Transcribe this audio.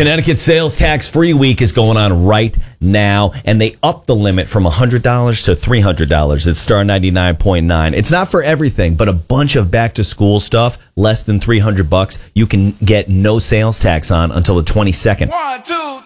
Connecticut sales tax free week is going on right now, and they upped the limit from $100 to $300. It's Star 99.9. It's not for everything, but a bunch of back to school stuff, less than $300, you can get no sales tax on until the 22nd. 1, 2,